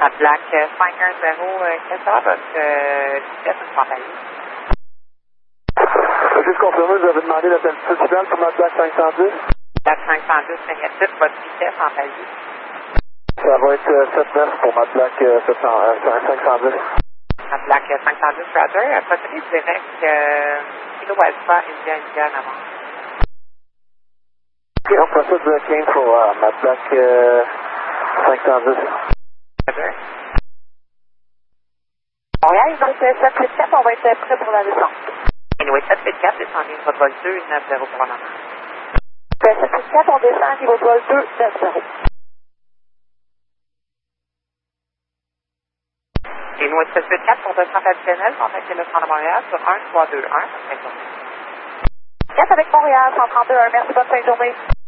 À Black 510, quelle sera votre vitesse de compagnie? Juste confirmer, vous avez demandé l'attitude finale pour ma Black 510? Black 510 négatif, votre vitesse en palier? Ça va être 7-9 pour ma Black 510. À Black 510, Roger. Procédez direct Kilo Alpha, India en avant. OK, on procède de 15 pour ma Black 510. Roger. Montréal, donc 784, on va être prêt pour la descente. Anyway, 784, descendez votre vol 2, 90 pour le moment. 784, on descend niveau de vol 2, 90. Anyway, 784 pour descente additionnelle, contactez le centre de Montréal sur 1321. 4 avec Montréal, 132, merci, bonne fin de journée.